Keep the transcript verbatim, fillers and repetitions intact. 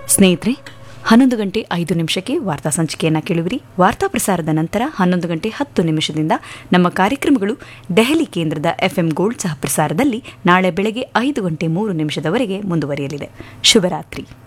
ಸ್ನೇಹಿತರೆ, ಹನ್ನೊಂದು ಗಂಟೆ ಐದು ನಿಮಿಷಕ್ಕೆ ವಾರ್ತಾ ಸಂಚಿಕೆಯನ್ನು ಕೇಳುವಿರಿ. ವಾರ್ತಾ ಪ್ರಸಾರದ ನಂತರ ಹನ್ನೊಂದು ಗಂಟೆ ಹತ್ತು ನಿಮಿಷದಿಂದ ನಮ್ಮ ಕಾರ್ಯಕ್ರಮಗಳು ದೆಹಲಿ ಕೇಂದ್ರದ ಎಫ್ಎಂ ಗೋಲ್ಡ್ ಸಹ ಪ್ರಸಾರದಲ್ಲಿ ನಾಳೆ ಬೆಳಗ್ಗೆ ಐದು ಗಂಟೆ ಮೂರು ನಿಮಿಷದವರೆಗೆ ಮುಂದುವರಿಯಲಿದೆ. ಶುಭರಾತ್ರಿ.